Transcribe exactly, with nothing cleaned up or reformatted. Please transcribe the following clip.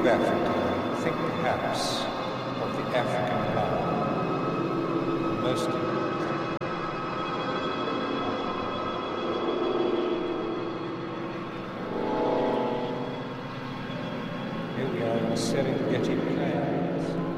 Africa, think perhaps of the African lion, most of it. Here we are in Serengeti Plains.